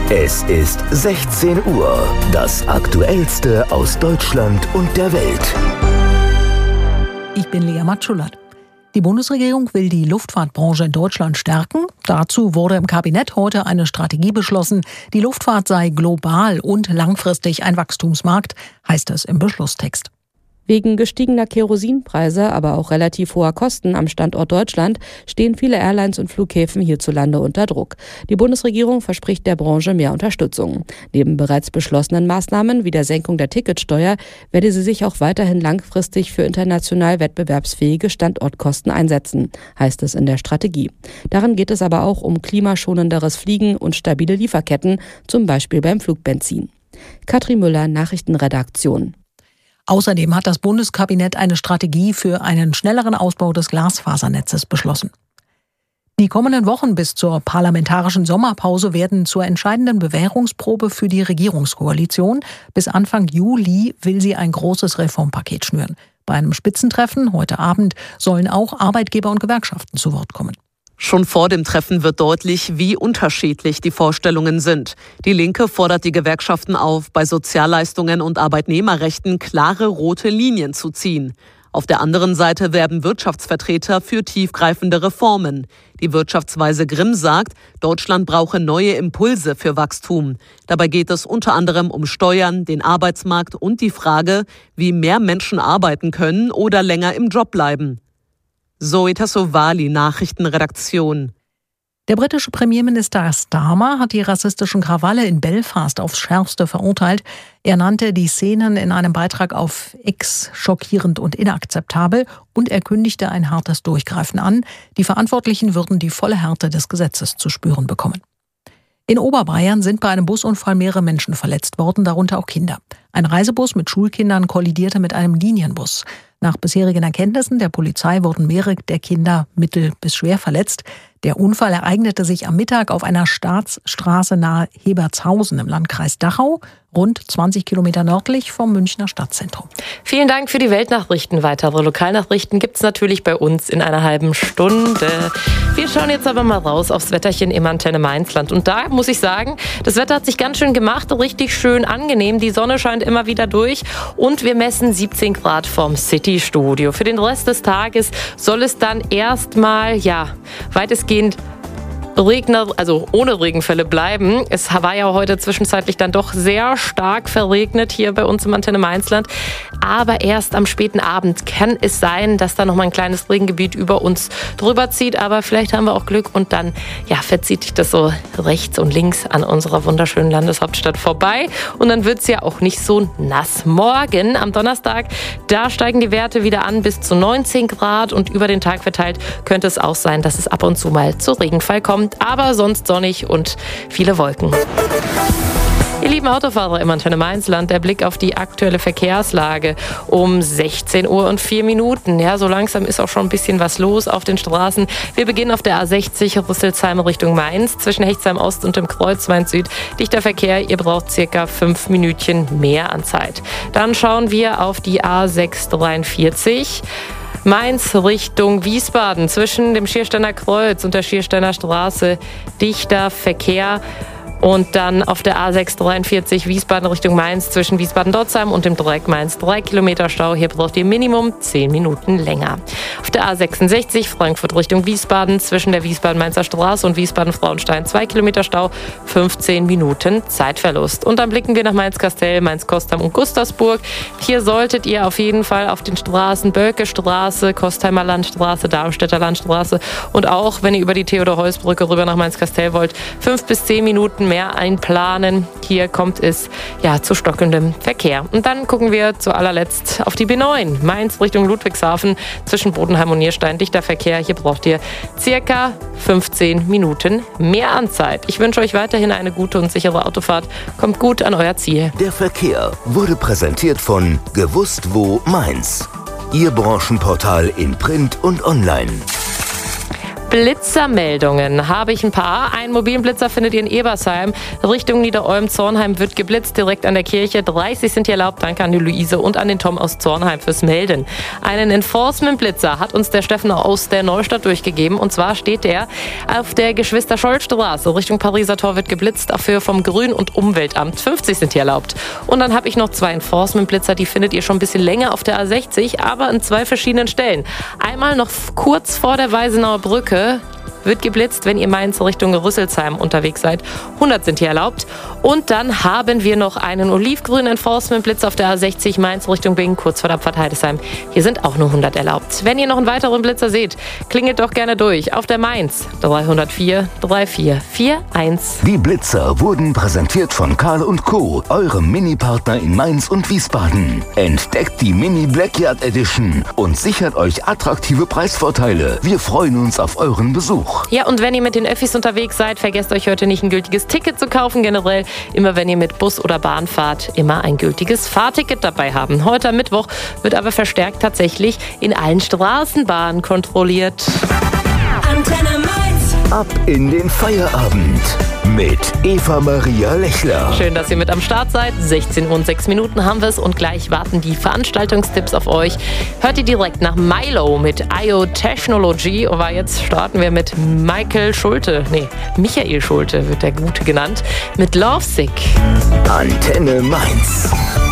Es ist 16 Uhr. Das Aktuellste aus Deutschland und der Welt. Ich bin Lea Matschulat. Die Bundesregierung will die Luftfahrtbranche in Deutschland stärken. Dazu wurde im Kabinett heute eine Strategie beschlossen. Die Luftfahrt sei global und langfristig ein Wachstumsmarkt, heißt es im Beschlusstext. Wegen gestiegener Kerosinpreise, aber auch relativ hoher Kosten am Standort Deutschland stehen viele Airlines und Flughäfen hierzulande unter Druck. Die Bundesregierung verspricht der Branche mehr Unterstützung. Neben bereits beschlossenen Maßnahmen wie der Senkung der Ticketsteuer werde sie sich auch weiterhin langfristig für international wettbewerbsfähige Standortkosten einsetzen, heißt es in der Strategie. Darin geht es aber auch um klimaschonenderes Fliegen und stabile Lieferketten, zum Beispiel beim Flugbenzin. Katrin Müller, Nachrichtenredaktion. Außerdem hat das Bundeskabinett eine Strategie für einen schnelleren Ausbau des Glasfasernetzes beschlossen. Die kommenden Wochen bis zur parlamentarischen Sommerpause werden zur entscheidenden Bewährungsprobe für die Regierungskoalition. Bis Anfang Juli will sie ein großes Reformpaket schnüren. Bei einem Spitzentreffen heute Abend sollen auch Arbeitgeber und Gewerkschaften zu Wort kommen. Schon vor dem Treffen wird deutlich, wie unterschiedlich die Vorstellungen sind. Die Linke fordert die Gewerkschaften auf, bei Sozialleistungen und Arbeitnehmerrechten klare rote Linien zu ziehen. Auf der anderen Seite werben Wirtschaftsvertreter für tiefgreifende Reformen. Die Wirtschaftsweise Grimm sagt, Deutschland brauche neue Impulse für Wachstum. Dabei geht es unter anderem um Steuern, den Arbeitsmarkt und die Frage, wie mehr Menschen arbeiten können oder länger im Job bleiben. Zoe Tassovali, Nachrichtenredaktion. Der britische Premierminister Starmer hat die rassistischen Krawalle in Belfast aufs Schärfste verurteilt. Er nannte die Szenen in einem Beitrag auf X schockierend und inakzeptabel und er kündigte ein hartes Durchgreifen an. Die Verantwortlichen würden die volle Härte des Gesetzes zu spüren bekommen. In Oberbayern sind bei einem Busunfall mehrere Menschen verletzt worden, darunter auch Kinder. Ein Reisebus mit Schulkindern kollidierte mit einem Linienbus. Nach bisherigen Erkenntnissen der Polizei wurden mehrere der Kinder mittel- bis schwer verletzt. Der Unfall ereignete sich am Mittag auf einer Staatsstraße nahe Hebertshausen im Landkreis Dachau, rund 20 Kilometer nördlich vom Münchner Stadtzentrum. Vielen Dank für die Weltnachrichten. Weitere Lokalnachrichten gibt's natürlich bei uns in einer halben Stunde. Wir schauen jetzt aber mal raus aufs Wetterchen im Antenne Mainzland. Und da muss ich sagen, das Wetter hat sich ganz schön gemacht, richtig schön angenehm. Die Sonne scheint immer wieder durch und wir messen 17 Grad vom City-Studio. Für den Rest des Tages soll es dann erstmal, weitestgehend also ohne Regenfälle bleiben. Es war ja heute zwischenzeitlich dann doch sehr stark verregnet hier bei uns im Antenne Mainzland. Aber erst am späten Abend kann es sein, dass da noch mal ein kleines Regengebiet über uns drüber zieht. Aber vielleicht haben wir auch Glück und dann verzieht sich das so rechts und links an unserer wunderschönen Landeshauptstadt vorbei. Und dann wird es ja auch nicht so nass. Morgen am Donnerstag, da steigen die Werte wieder an bis zu 19 Grad. Und über den Tag verteilt könnte es auch sein, dass es ab und zu mal zu Regenfall kommt. Aber sonst sonnig und viele Wolken. Ihr lieben Autofahrer im Antenne Mainzland, der Blick auf die aktuelle Verkehrslage um 16 Uhr und 4 Minuten. Ja, so langsam ist auch schon ein bisschen was los auf den Straßen. Wir beginnen auf der A60 Rüsselsheim Richtung Mainz, zwischen Hechtsheim Ost und dem Kreuz Mainz Süd. Dichter Verkehr, ihr braucht circa 5 Minütchen mehr an Zeit. Dann schauen wir auf die A643. Mainz Richtung Wiesbaden, zwischen dem Schiersteiner Kreuz und der Schiersteiner Straße, dichter Verkehr. Und dann auf der A643 Wiesbaden Richtung Mainz zwischen Wiesbaden-Dotzheim und dem Dreieck Mainz 3 Kilometer Stau. Hier braucht ihr Minimum 10 Minuten länger. Auf der A66 Frankfurt Richtung Wiesbaden zwischen der Wiesbaden-Mainzer Straße und Wiesbaden-Frauenstein 2 Kilometer Stau, 15 Minuten Zeitverlust. Und dann blicken wir nach Mainz-Kastell, Mainz-Kostheim und Gustavsburg. Hier solltet ihr auf jeden Fall auf den Straßen Bölke-Straße, Kostheimer Landstraße, Darmstädter Landstraße und auch, wenn ihr über die Theodor-Heuss-Brücke rüber nach Mainz-Kastell wollt, 5 bis 10 Minuten mehr einplanen. Hier kommt es zu stockendem Verkehr. Und dann gucken wir zu allerletzt auf die B9. Mainz Richtung Ludwigshafen zwischen Bodenheim und Nierstein. Dichter Verkehr. Hier braucht ihr circa 15 Minuten mehr an Zeit. Ich wünsche euch weiterhin eine gute und sichere Autofahrt. Kommt gut an euer Ziel. Der Verkehr wurde präsentiert von Gewusst wo Mainz. Ihr Branchenportal in Print und Online. Blitzermeldungen habe ich ein paar. Einen mobilen Blitzer findet ihr in Ebersheim. Richtung Niederolm-Zornheim wird geblitzt, direkt an der Kirche. 30 sind hier erlaubt. Danke an die Luise und an den Tom aus Zornheim fürs Melden. Einen Enforcement-Blitzer hat uns der Steffen aus der Neustadt durchgegeben. Und zwar steht der auf der Geschwister-Scholl-Straße. Richtung Pariser Tor wird geblitzt, auf Höhe vom Grün- und Umweltamt. 50 sind hier erlaubt. Und dann habe ich noch 2 Enforcement-Blitzer. Die findet ihr schon ein bisschen länger auf der A60, aber an 2 verschiedenen Stellen. Einmal noch kurz vor der Weisenauer Brücke wird geblitzt, wenn ihr Mainz Richtung Rüsselsheim unterwegs seid. 100 sind hier erlaubt. Und dann haben wir noch einen olivgrünen Enforcement-Blitz auf der A60 Mainz Richtung Bingen, kurz vor der Pfad Heidesheim. Hier sind auch nur 100 erlaubt. Wenn ihr noch einen weiteren Blitzer seht, klingelt doch gerne durch auf der Mainz 304 3441. Die Blitzer wurden präsentiert von Karl & Co., eurem Mini-Partner in Mainz und Wiesbaden. Entdeckt die Mini Blackyard Edition und sichert euch attraktive Preisvorteile. Wir freuen uns auf euren Besuch. Ja, und wenn ihr mit den Öffis unterwegs seid, vergesst euch heute nicht ein gültiges Ticket zu kaufen. Generell, immer wenn ihr mit Bus oder Bahn fahrt, immer ein gültiges Fahrticket dabei haben. Heute am Mittwoch wird aber verstärkt tatsächlich in allen Straßenbahnen kontrolliert. Antenne Mainz. Ab in den Feierabend mit Eva-Maria Lechler. Schön, dass ihr mit am Start seid. 16 Uhr und 6 Minuten haben wir es und gleich warten die Veranstaltungstipps auf euch. Hört ihr direkt nach Milo mit IO Technology. Aber jetzt starten wir mit Michael Schulte wird der Gute genannt, mit Lovesick. Antenne Mainz.